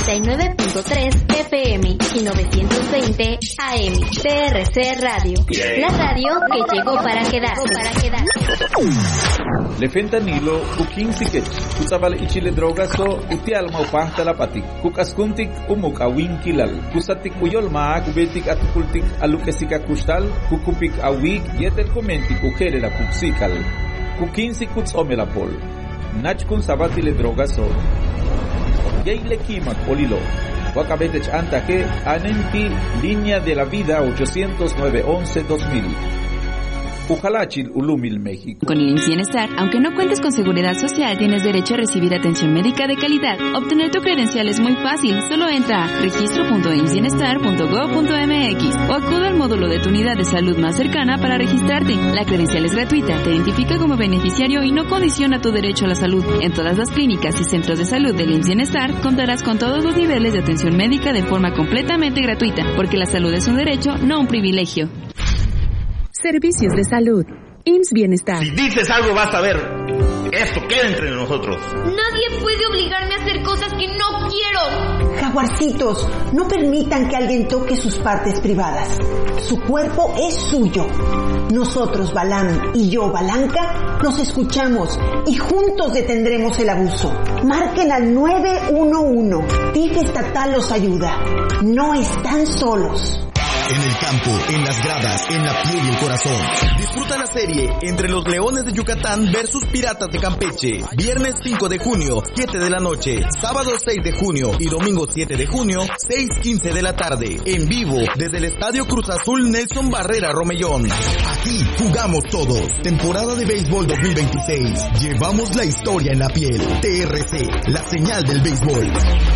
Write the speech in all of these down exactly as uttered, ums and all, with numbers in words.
noventa y nueve punto tres F M y novecientos veinte A M. T R C Radio. La radio que llegó para quedarse. Para quedarse. Le fentanilo, kukin siket, kusabal ichile drogaso, utial maupahta lapatik, kukaskuntik umuk awin kilal, kusatik uyolma, kubetik atukultik alukesika kustal, kukupik awik, yetel komentik ukere la puksikal, kukin sikuts omelapol, nachkun sabatile drogaso, yeile kimak olilo, wakabetech antake, anenti, línea de la vida ochocientos nueve once dos mil. Ujalachil, Ulumil, México. Con el I M S S Bienestar, aunque no cuentes con seguridad social, tienes derecho a recibir atención médica de calidad. Obtener tu credencial es muy fácil. Solo entra a registro punto i m s s bienestar punto gob punto m x o acude al módulo de tu unidad de salud más cercana para registrarte. La credencial es gratuita, te identifica como beneficiario y no condiciona tu derecho a la salud. En todas las clínicas y centros de salud del I M S S Bienestar contarás con todos los niveles de atención médica de forma completamente gratuita, porque la salud es un derecho, no un privilegio. Servicios de salud. I M S S Bienestar. Si dices algo vas a ver. Esto queda entre nosotros. Nadie puede obligarme a hacer cosas que no quiero. Jaguarcitos, no permitan que alguien toque sus partes privadas. Su cuerpo es suyo. Nosotros, Balam y yo, Balanca, nos escuchamos y juntos detendremos el abuso. Marquen al nueve uno uno. D I F estatal los ayuda. No están solos. En el campo, en las gradas, en la piel y el corazón. Disfruta la serie Entre los Leones de Yucatán versus Piratas de Campeche. Viernes cinco de junio, siete de la noche. Sábado seis de junio y domingo siete de junio, seis quince de la tarde. En vivo, desde el Estadio Cruz Azul Nelson Barrera Romellón. Aquí jugamos todos. Temporada de béisbol dos mil veintiséis. Llevamos la historia en la piel. T R C, la señal del béisbol.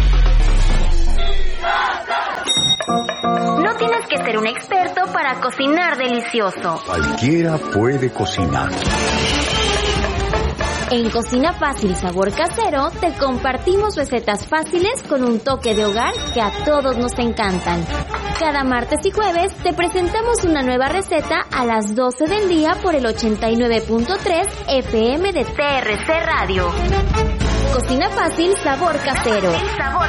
No tienes que ser un experto para cocinar delicioso. Cualquiera puede cocinar. En Cocina Fácil Sabor Casero te compartimos recetas fáciles con un toque de hogar que a todos nos encantan. Cada martes y jueves te presentamos una nueva receta a las doce del día por el ochenta y nueve punto tres F M de T R C Radio. Cocina Fácil Sabor Casero. Sabor